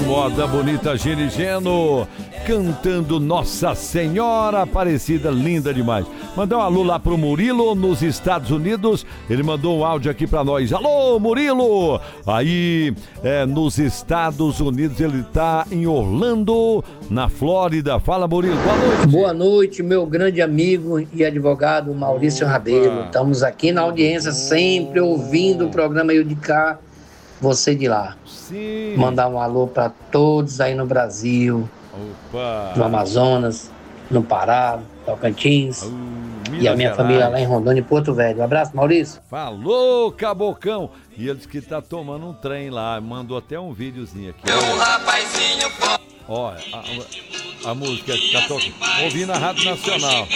moda bonita, Gene Geno, cantando Nossa Senhora Aparecida, linda demais. Mandar um alô lá pro Murilo, nos Estados Unidos. Ele mandou um áudio aqui pra nós. Alô, Murilo! Aí, nos Estados Unidos, ele tá em Orlando, na Flórida. Fala, Murilo, boa noite. Boa noite, meu grande amigo e advogado Maurício Rabelo. Estamos aqui na audiência, sempre ouvindo o programa Eu de Cá, você de lá. Sim. Mandar um alô para todos aí no Brasil, no Amazonas, no Pará, Tocantins, e a minha família lá em Rondônia e Porto Velho. Um abraço, Maurício. Falou, Cabocão. E ele disse que tá tomando um trem lá, mandou até um videozinho aqui. Olha, a música que tá ouvindo a Rádio Nacional.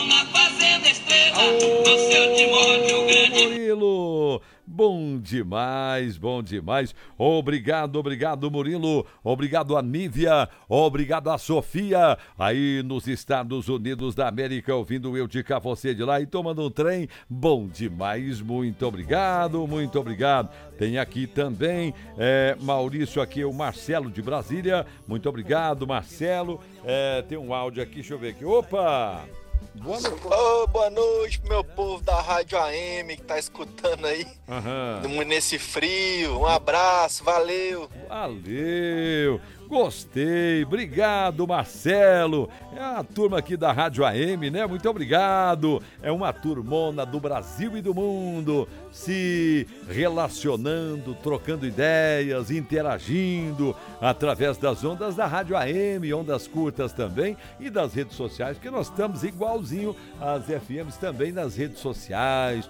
Ô, Murilo, bom demais, bom demais. Obrigado, Murilo. Obrigado a Nívia, obrigado a Sofia, aí nos Estados Unidos da América, ouvindo Eu de Cá, você de lá e tomando um trem. Bom demais, muito obrigado, muito obrigado. Tem aqui também Maurício, aqui o Marcelo de Brasília. Muito obrigado, Marcelo. Tem um áudio aqui, deixa eu ver aqui. Opa! Boa noite. Boa noite, meu povo da Rádio AM que tá escutando aí nesse frio. Um abraço, valeu. Valeu. Gostei, obrigado, Marcelo. É a turma aqui da Rádio AM, né? Muito obrigado. É uma turmona do Brasil e do mundo, se relacionando, trocando ideias, interagindo através das ondas da Rádio AM, ondas curtas também, e das redes sociais, porque nós estamos igualzinho às FMs também nas redes sociais,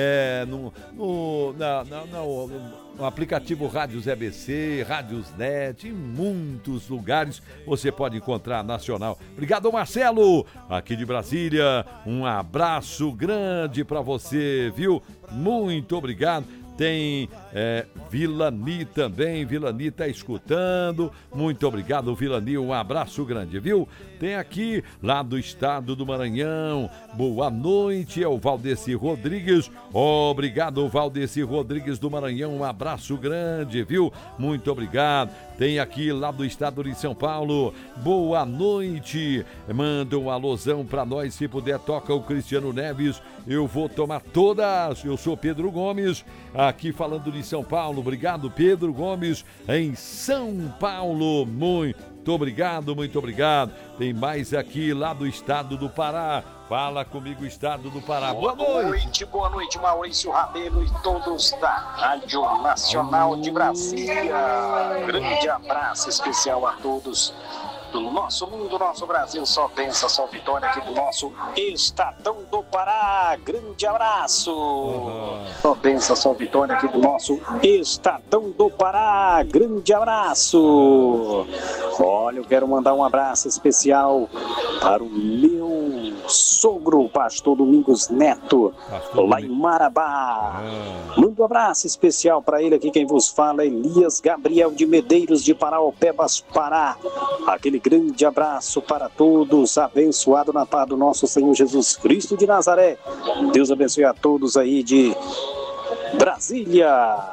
no aplicativo Rádios EBC, Rádios Net, em muitos lugares você pode encontrar nacional. Obrigado, Marcelo, aqui de Brasília, um abraço grande para você, viu? Muito obrigado. Tem Vilani também, Vilani tá escutando, muito obrigado, Vilani, um abraço grande, viu? Tem aqui, lá do estado do Maranhão, boa noite, é o Valdeci Rodrigues, obrigado, Valdeci Rodrigues do Maranhão, um abraço grande, viu? Muito obrigado. Tem aqui, lá do estado de São Paulo, boa noite, manda um alôzão pra nós, se puder, toca o Cristiano Neves, eu vou tomar todas, eu sou Pedro Gomes, aqui falando de São Paulo, obrigado, Pedro Gomes, em São Paulo, muito obrigado, muito obrigado. Tem mais aqui, lá do estado do Pará, fala comigo, estado do Pará, boa noite. Boa noite, Maurício Rabelo e todos da Rádio Nacional de Brasília, grande abraço especial a todos do nosso mundo, nosso Brasil, só bênção, só vitória aqui do nosso Estadão do Pará, grande abraço. Só bênção, só vitória aqui do nosso Estadão do Pará, grande abraço. Olha, eu quero mandar um abraço especial para o meu sogro, pastor Domingos Neto, lá em Marabá. Manda um abraço especial para ele aqui, quem vos fala, Elias Gabriel de Medeiros de Paraopebas, Pará. Aquele grande abraço para todos, abençoado na paz do nosso Senhor Jesus Cristo de Nazaré. Deus abençoe a todos aí de Brasília.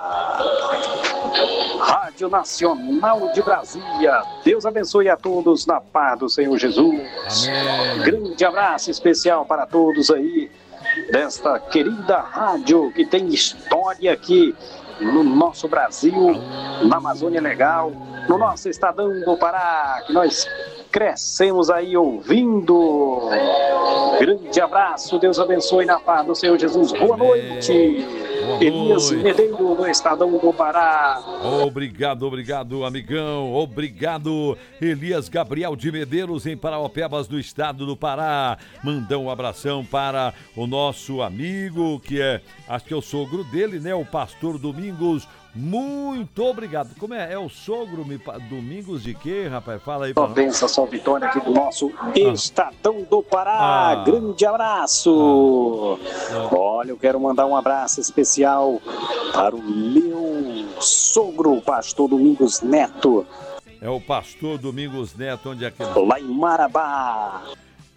Rádio Nacional de Brasília. Deus abençoe a todos na paz do Senhor Jesus. Amém. Grande abraço especial para todos aí desta querida rádio que tem história aqui no nosso Brasil, na Amazônia Legal, no nosso Estadão do Pará, que nós crescemos aí ouvindo. Grande abraço, Deus abençoe na paz do Senhor Jesus. Boa noite. Elias Medeiros do Estadão do Pará. Obrigado, amigão. Obrigado, Elias Gabriel de Medeiros, em Paraopebas, do estado do Pará. Mandar um abração para o nosso amigo, que acho que é o sogro dele, né? O pastor Domingos. Muito obrigado. Como é? É o sogro Domingos de quê, rapaz? Fala aí. Só bênção, só vitória aqui do nosso Estadão do Pará. Grande abraço. Olha, eu quero mandar um abraço especial para o meu sogro, pastor Domingos Neto. É o pastor Domingos Neto, onde é que ele... Lá em Marabá.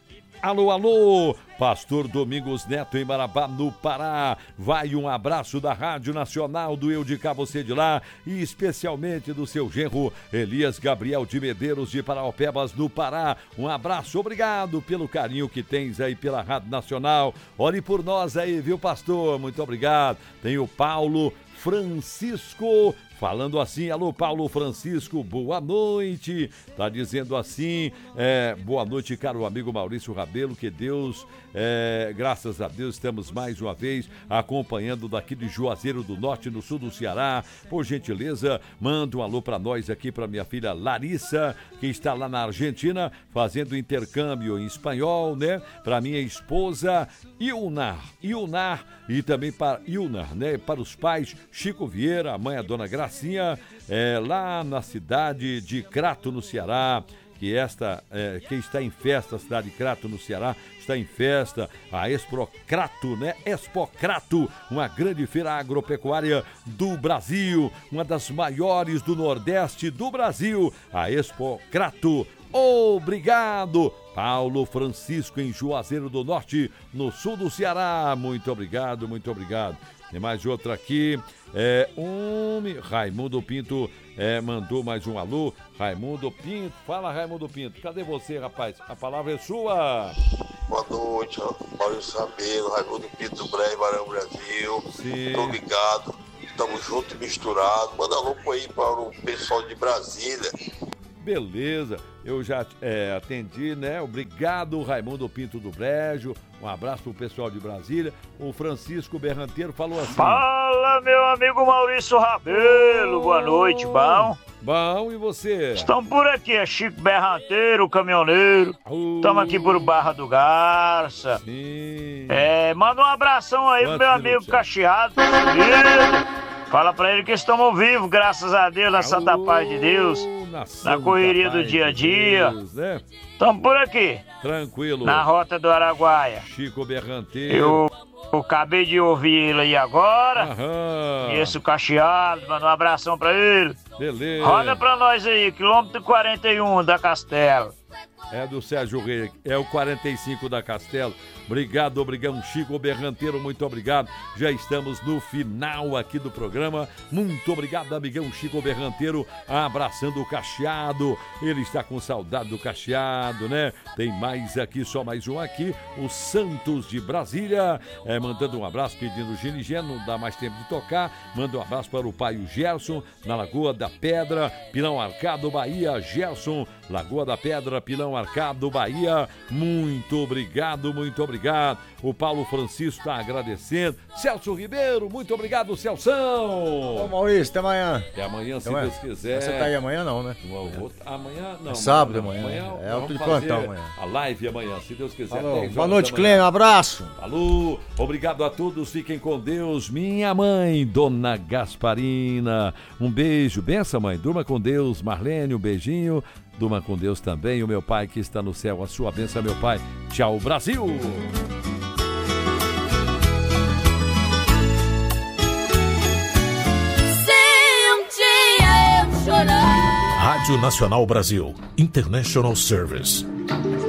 Alô, alô, Pastor Domingos Neto em Marabá, no Pará. Vai um abraço da Rádio Nacional, do Eu de Cá, Você de Lá, e especialmente do seu genro Elias Gabriel de Medeiros de Paraopebas, no Pará. Um abraço, obrigado pelo carinho que tens aí pela Rádio Nacional. Ore por nós aí, viu, pastor? Muito obrigado. Tem o Paulo Francisco falando assim, alô Paulo Francisco, boa noite, tá dizendo assim, boa noite, caro amigo Maurício Rabelo, que Deus, graças a Deus, estamos mais uma vez acompanhando daqui de Juazeiro do Norte, no sul do Ceará. Por gentileza, manda um alô pra nós aqui, pra minha filha Larissa, que está lá na Argentina, fazendo intercâmbio em espanhol, né, pra minha esposa Ilnar, e também para Ilnar, né, para os pais Chico Vieira, a mãe, a dona Gracinha, lá na cidade de Crato, no Ceará, que está em festa, a cidade de Crato, no Ceará, está em festa, a Expocrato, né? Expocrato, uma grande feira agropecuária do Brasil, uma das maiores do Nordeste do Brasil, a Expocrato. Obrigado, Paulo Francisco, em Juazeiro do Norte, no sul do Ceará. Muito obrigado, muito obrigado. Tem mais outra aqui, Raimundo Pinto mandou mais um alô. Raimundo Pinto, fala Raimundo Pinto, cadê você, rapaz? A palavra é sua. Boa noite, Maurício Rabelo, Raimundo Pinto do Brejo, Barão Brasil. Sim. Muito obrigado, estamos juntos e misturados. Manda alô aí para o pessoal de Brasília. Beleza, eu já atendi, né? Obrigado, Raimundo Pinto do Brejo. Um abraço pro pessoal de Brasília. O Francisco Berranteiro falou assim: fala, meu amigo Maurício Rabelo, boa noite, bom? Bom, e você? Estamos por aqui, é Chico Berranteiro, caminhoneiro. Estamos aqui por Barra do Garça. Sim. Manda um abração aí pro meu amigo Cacheado. Fala pra ele que estamos vivos, graças a Deus, na Santa Paz de Deus. Na correria do dia a dia. Estamos por aqui. Tranquilo. Na Rota do Araguaia. Chico Berranteiro. Eu acabei de ouvir ele aí agora. Esse Cacheado, manda um abração pra ele. Beleza. Roda pra nós aí, quilômetro 41 da Castelo. É do Sérgio Rei, é o 45 da Castelo. Obrigado, Chico Berranteiro, muito obrigado. Já estamos no final aqui do programa. Muito obrigado, amigão Chico Berranteiro, abraçando o Cacheado. Ele está com saudade do Cacheado, né? Tem mais aqui, só mais um aqui, o Santos de Brasília, mandando um abraço, pedindo ginigé, não dá mais tempo de tocar. Manda um abraço para o pai, o Gerson, na Lagoa da Pedra, Pilão Arcado, Bahia. Gerson, Lagoa da Pedra, Pilão Arcado, Bahia. Muito obrigado, muito obrigado. O Paulo Francisco está agradecendo. Celso Ribeiro, muito obrigado, Celção. Ô Maurício, até amanhã. Até amanhã, se Deus quiser. Você tá aí amanhã não, né? Amanhã não. Sábado amanhã. É alto de plantão amanhã. A live amanhã, se Deus quiser. Boa noite, Clênio, um abraço. Alô, obrigado a todos, fiquem com Deus. Minha mãe, Dona Gasparina, um beijo, benção mãe, durma com Deus. Marlene, um beijinho. Durma com Deus também, o meu pai que está no céu, a sua bênção, meu pai. Tchau, Brasil! Se um dia eu chorar. Rádio Nacional Brasil, International Service.